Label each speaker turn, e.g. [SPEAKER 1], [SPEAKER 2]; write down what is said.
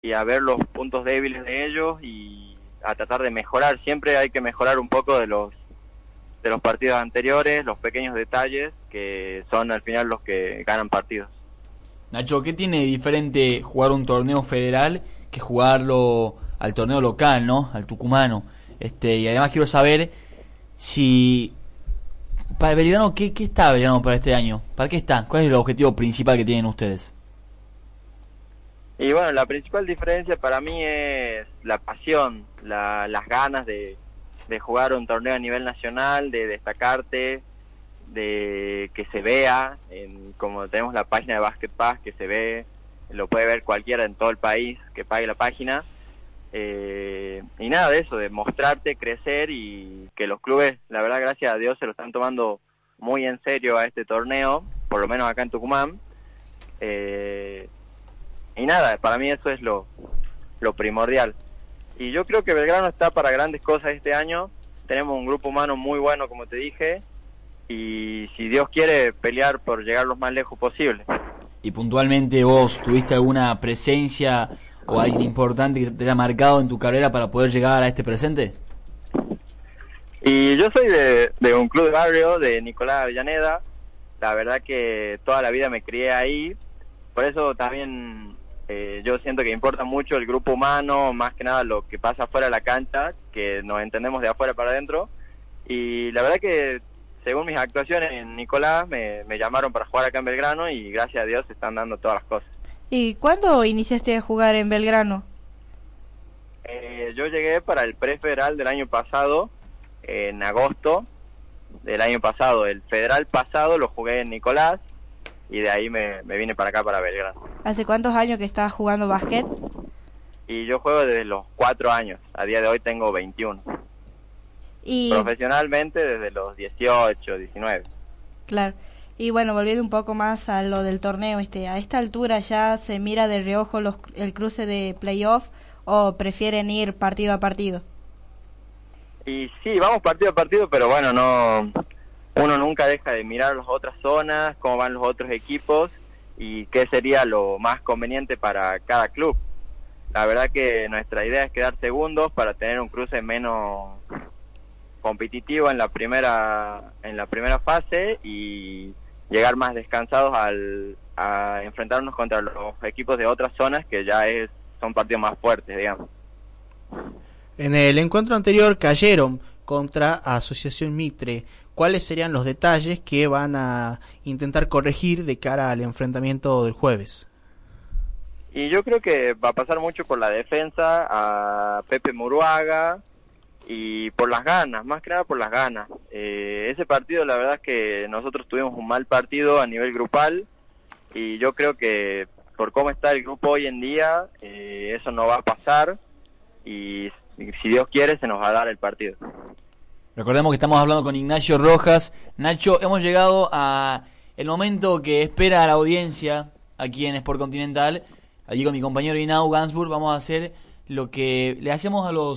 [SPEAKER 1] y a ver los puntos débiles de ellos y a tratar de mejorar. Siempre hay que mejorar un poco de los partidos anteriores, los pequeños detalles que son al final los que ganan partidos.
[SPEAKER 2] Nacho, ¿qué tiene de diferente jugar un torneo federal que jugarlo al torneo local, ¿no? Al tucumano. Y además quiero saber si para Belgrano, ¿qué está Belgrano para este año? ¿Para qué está? ¿Cuál es el objetivo principal que tienen ustedes?
[SPEAKER 1] Y bueno, la principal diferencia para mí es la pasión, las ganas de jugar un torneo a nivel nacional, de destacarte, de que se vea, como tenemos la página de Basket Pass, que se ve, lo puede ver cualquiera en todo el país que pague la página, y nada de eso, de mostrarte, crecer y que los clubes, la verdad, gracias a Dios, se lo están tomando muy en serio a este torneo, por lo menos acá en Tucumán, y nada, para mí eso es lo primordial. Y yo creo que Belgrano está para grandes cosas este año, tenemos un grupo humano muy bueno, como te dije, y si Dios quiere, pelear por llegar lo más lejos posible.
[SPEAKER 2] Y puntualmente vos, ¿tuviste alguna presencia o alguien importante que te haya marcado en tu carrera para poder llegar a este presente?
[SPEAKER 1] Y yo soy de un club de barrio, de Nicolás Avellaneda, la verdad que toda la vida me crié ahí, por eso también yo siento que importa mucho el grupo humano, más que nada lo que pasa afuera de la cancha, que nos entendemos de afuera para adentro, y la verdad que según mis actuaciones en Nicolás me llamaron para jugar acá en Belgrano y gracias a Dios se están dando todas las cosas.
[SPEAKER 3] ¿Y cuándo iniciaste a jugar en Belgrano?
[SPEAKER 1] Yo llegué para el prefederal del año pasado, en agosto del año pasado. El federal pasado lo jugué en Nicolás y de ahí me vine para acá, para Belgrano.
[SPEAKER 3] ¿Hace cuántos años que estás jugando básquet?
[SPEAKER 1] Y yo juego desde los 4 años, a día de hoy tengo 21.
[SPEAKER 3] Y
[SPEAKER 1] profesionalmente desde los 18, 19.
[SPEAKER 3] claro. Y bueno, volviendo un poco más a lo del torneo, a esta altura ya se mira de reojo el cruce de playoff o prefieren ir partido a partido.
[SPEAKER 1] Y sí, vamos partido a partido, pero bueno, uno nunca deja de mirar las otras zonas, cómo van los otros equipos y qué sería lo más conveniente para cada club. La verdad que nuestra idea es quedar segundos para tener un cruce menos competitivo en la primera fase y llegar más descansados a enfrentarnos contra los equipos de otras zonas que ya son partidos más fuertes, digamos.
[SPEAKER 4] En el encuentro anterior cayeron contra Asociación Mitre. ¿Cuáles serían los detalles que van a intentar corregir de cara al enfrentamiento del jueves?
[SPEAKER 1] Y yo creo que va a pasar mucho por la defensa, a Pepe Muruaga, y por las ganas, más que nada por las ganas. Ese partido, la verdad es que nosotros tuvimos un mal partido a nivel grupal y yo creo que por cómo está el grupo hoy en día, eso no va a pasar y si Dios quiere se nos va a dar el partido.
[SPEAKER 2] Recordemos que estamos hablando con Ignacio Rojas. Nacho, hemos llegado a el momento que espera la audiencia aquí en Sport Continental. Allí con mi compañero Inau Gansburg vamos a hacer lo que le hacemos a los